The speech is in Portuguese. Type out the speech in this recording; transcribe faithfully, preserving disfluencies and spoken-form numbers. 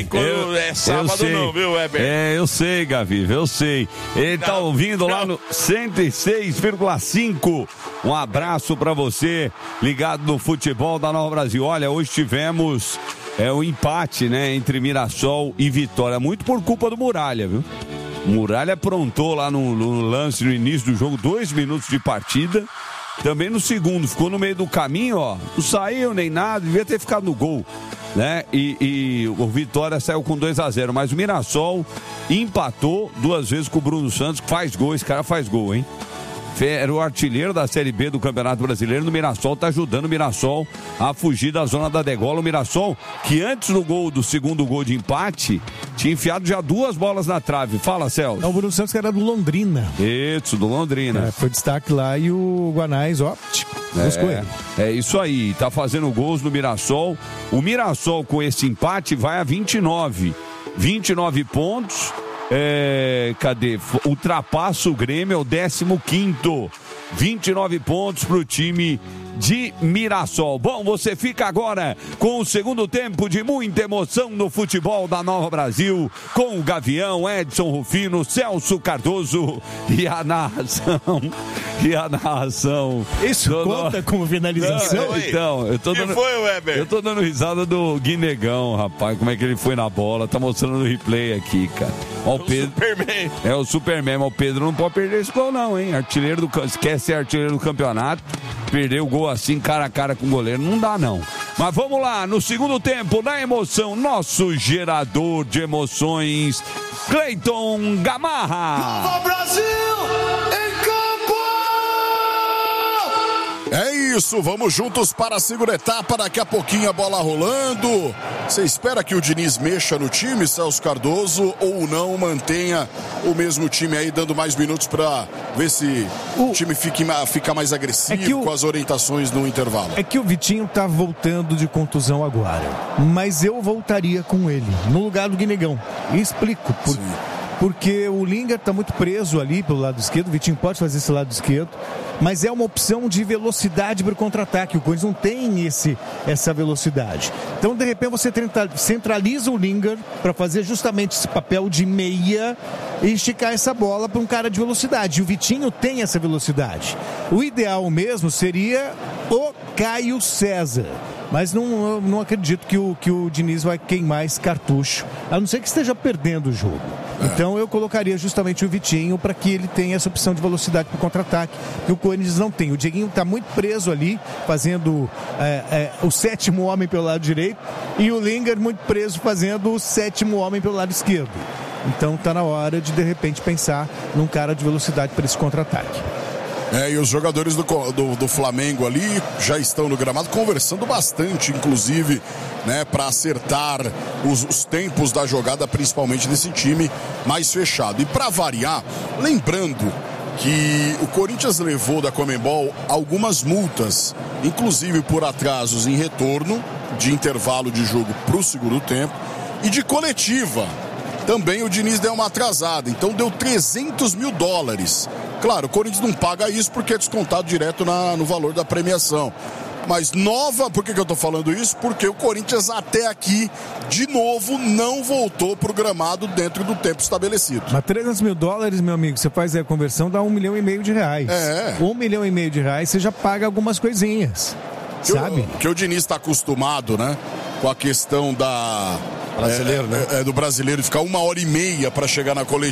quando eu, é sábado não, viu, Weber? É, eu sei, Gavi, eu sei. Ele tá ouvindo lá no cento e seis vírgula cinco. Um abraço pra você, ligado no futebol da Nova Brasil. Olha, hoje tivemos é, o empate, né, entre Mirassol e Vitória, muito por culpa do Muralha, viu? O Muralha aprontou lá no, no lance no início do jogo, dois minutos de partida. Também no segundo, ficou no meio do caminho, ó. Não saiu nem nada, devia ter ficado no gol, né? E, e o Vitória saiu com dois a zero, mas o Mirassol empatou duas vezes com o Bruno Santos, que faz gol, esse cara faz gol, hein? Era o artilheiro da Série B do Campeonato Brasileiro no Mirassol, tá ajudando o Mirassol a fugir da zona da degola. O Mirassol, que antes do gol, do segundo gol de empate, tinha enfiado já duas bolas na trave. Fala, Celso. É o Bruno Santos, que era do Londrina. Isso, do Londrina. É, foi destaque lá e o Guanais, ó, buscou ele. É isso aí, tá fazendo gols no Mirassol. O Mirassol, com esse empate, vai a vinte e nove. vinte e nove pontos. É, cadê? Ultrapassa o Grêmio, é o décimo quinto. vinte e nove pontos pro time de Mirassol. Bom, você fica agora com o segundo tempo de muita emoção no futebol da Nova Brasil, com o Gavião, Edson Rufino, Celso Cardoso e a narração. E a narração. Isso do conta no... como finalização? Não, então, eu tô que dando... foi, Weber? Eu tô dando risada do Guinegão, rapaz. Como é que ele foi na bola? Tá mostrando no replay aqui, cara. Ó, o Pedro. Superman. É o Superman, mas o Pedro não pode perder esse gol, não, hein? Artilheiro do. Esquece ser artilheiro do campeonato. Perder o gol assim, cara a cara com o goleiro, não dá, não. Mas vamos lá, no segundo tempo, na emoção, nosso gerador de emoções, Cleiton Gamarra. Nova Brasil em campo! É isso, vamos juntos para a segunda etapa, daqui a pouquinho a bola rolando. Você espera que o Diniz mexa no time, Celso Cardoso, ou não, mantenha o mesmo time aí, dando mais minutos para ver se o time fique, fica mais agressivo, é o... com as orientações no intervalo? É que o Vitinho tá voltando de contusão agora, mas eu voltaria com ele, no lugar do Guinegão. E explico por Sim. Porque o Lingard está muito preso ali pelo lado esquerdo, o Vitinho pode fazer esse lado esquerdo, mas é uma opção de velocidade para o contra-ataque. O Corinthians não tem esse, essa velocidade. Então, de repente, você centraliza o Lingard para fazer justamente esse papel de meia e esticar essa bola para um cara de velocidade. E o Vitinho tem essa velocidade. O ideal mesmo seria o Caio César. Mas não, não acredito que o, que o Diniz vai queimar esse cartucho, a não ser que esteja perdendo o jogo. É. Então eu colocaria justamente o Vitinho para que ele tenha essa opção de velocidade para o contra-ataque, que o Corinthians não tem. O Dieguinho está muito preso ali, fazendo é, é, o sétimo homem pelo lado direito, e o Lingard muito preso, fazendo o sétimo homem pelo lado esquerdo. Então está na hora de, de repente, pensar num cara de velocidade para esse contra-ataque. É, e os jogadores do, do, do Flamengo ali já estão no gramado conversando bastante, inclusive, né, para acertar os, os tempos da jogada, principalmente desse time mais fechado. E para variar, lembrando que o Corinthians levou da Conmebol algumas multas, inclusive por atrasos em retorno de intervalo de jogo para o segundo tempo e de coletiva. Também o Diniz deu uma atrasada, então deu trezentos mil dólares. Claro, o Corinthians não paga isso porque é descontado direto na, no valor da premiação. Mas nova, por que, que eu tô falando isso? Porque o Corinthians até aqui, de novo, não voltou pro gramado dentro do tempo estabelecido. Mas trezentos mil dólares, meu amigo, você faz a conversão, dá um milhão e meio de reais. É. Um milhão e meio de reais, você já paga algumas coisinhas, que sabe? O, que o Diniz está acostumado, né? Com a questão da... Brasileiro, é, né? É, é, do brasileiro ficar uma hora e meia para chegar na coletiva.